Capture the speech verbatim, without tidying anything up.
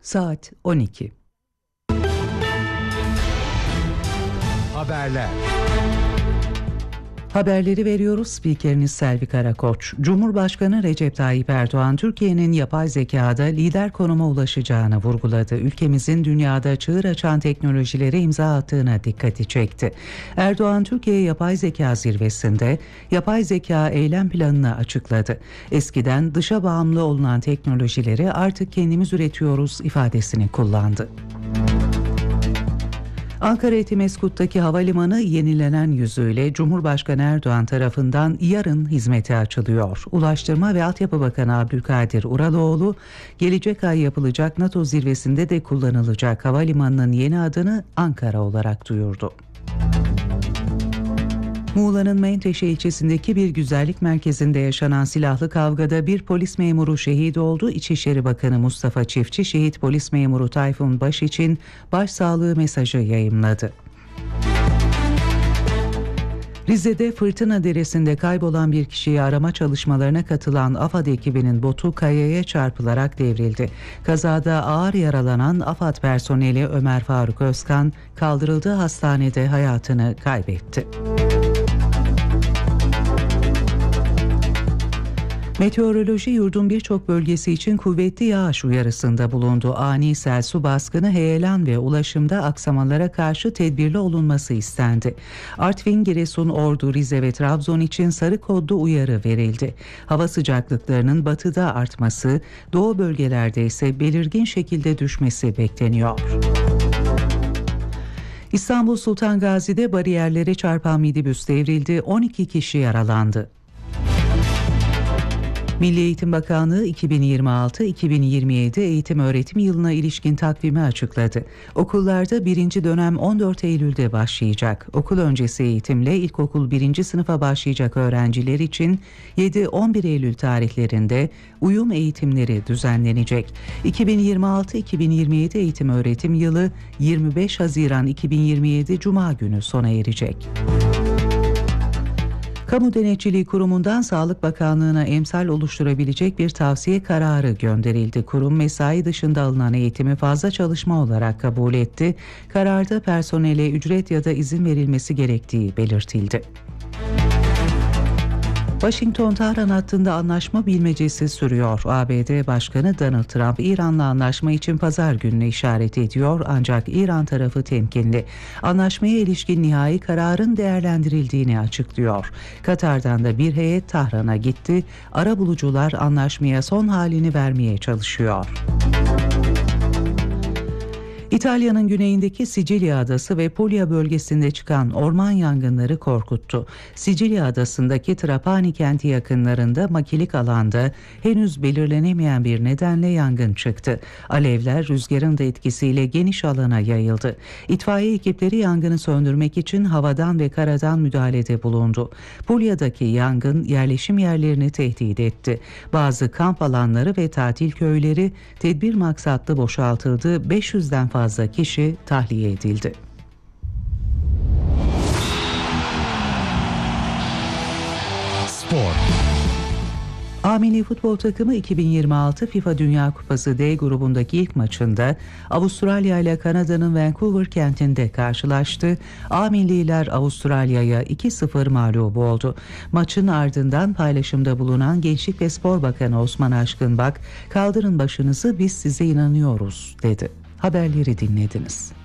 Saat on iki. Haberler. Haberleri veriyoruz. Spikeriniz Selvi Karakoç. Cumhurbaşkanı Recep Tayyip Erdoğan, Türkiye'nin yapay zekada lider konuma ulaşacağını vurguladı. Ülkemizin dünyada çığır açan teknolojilere imza attığına dikkati çekti. Erdoğan, Türkiye Yapay Zeka Zirvesi'nde yapay zeka eylem planını açıkladı. Eskiden dışa bağımlı olunan teknolojileri artık kendimiz üretiyoruz ifadesini kullandı. Ankara Etimeskut'taki havalimanı yenilenen yüzüyle Cumhurbaşkanı Erdoğan tarafından yarın hizmete açılıyor. Ulaştırma ve Altyapı Bakanı Abdülkadir Uraloğlu, gelecek ay yapılacak NATO zirvesinde de kullanılacak havalimanının yeni adını Ankara olarak duyurdu. Muğla'nın Menteşe ilçesindeki bir güzellik merkezinde yaşanan silahlı kavgada bir polis memuru şehit oldu. İçişleri Bakanı Mustafa Çiftçi, şehit polis memuru Tayfun Baş için başsağlığı mesajı yayımladı. Rize'de Fırtına Deresi'nde kaybolan bir kişiyi arama çalışmalarına katılan AFAD ekibinin botu kayaya çarpılarak devrildi. Kazada ağır yaralanan AFAD personeli Ömer Faruk Özkan kaldırıldığı hastanede hayatını kaybetti. Meteoroloji yurdun birçok bölgesi için kuvvetli yağış uyarısında bulundu. Ani sel, su baskını, heyelan ve ulaşımda aksamalara karşı tedbirli olunması istendi. Artvin, Giresun, Ordu, Rize ve Trabzon için sarı kodlu uyarı verildi. Hava sıcaklıklarının batıda artması, doğu bölgelerde ise belirgin şekilde düşmesi bekleniyor. İstanbul Sultan Gazi'de bariyerlere çarpan minibüs devrildi, on iki kişi yaralandı. Milli Eğitim Bakanlığı iki bin yirmi altı iki bin yirmi yedi eğitim öğretim yılına ilişkin takvimi açıkladı. Okullarda birinci dönem on dört Eylül'de başlayacak. Okul öncesi eğitimle ilkokul birinci sınıfa başlayacak öğrenciler için yedi on bir Eylül tarihlerinde uyum eğitimleri düzenlenecek. iki bin yirmi altı iki bin yirmi yedi eğitim öğretim yılı yirmi beş Haziran iki bin yirmi yedi Cuma günü sona erecek. Kamu Denetçiliği Kurumu'ndan Sağlık Bakanlığı'na emsal oluşturabilecek bir tavsiye kararı gönderildi. Kurum, mesai dışında alınan eğitimi fazla çalışma olarak kabul etti. Kararda personele ücret ya da izin verilmesi gerektiği belirtildi. Washington-Tahran hattında anlaşma bilmecesi sürüyor. A B D Başkanı Donald Trump, İran'la anlaşma için pazar gününe işaret ediyor, ancak İran tarafı temkinli. Anlaşmaya ilişkin nihai kararın değerlendirildiğini açıklıyor. Katar'dan da bir heyet Tahran'a gitti. Arabulucular anlaşmaya son halini vermeye çalışıyor. İtalya'nın güneyindeki Sicilya Adası ve Puglia bölgesinde çıkan orman yangınları korkuttu. Sicilya Adası'ndaki Trapani kenti yakınlarında makilik alanda henüz belirlenemeyen bir nedenle yangın çıktı. Alevler rüzgarın da etkisiyle geniş alana yayıldı. İtfaiye ekipleri yangını söndürmek için havadan ve karadan müdahalede bulundu. Puglia'daki yangın yerleşim yerlerini tehdit etti. Bazı kamp alanları ve tatil köyleri tedbir maksatlı boşaltıldı. beş yüzden fazla fazla kişi tahliye edildi. Spor. A Milli Futbol Takımı iki bin yirmi altı FIFA Dünya Kupası D grubundaki ilk maçında Avustralya ile Kanada'nın Vancouver kentinde karşılaştı. A Milliler Avustralya'ya iki sıfır mağlup oldu. Maçın ardından paylaşımda bulunan Gençlik ve Spor Bakanı Osman Aşkınbak, "Kaldırın başınızı, biz size inanıyoruz" dedi. Haberleri dinlediniz.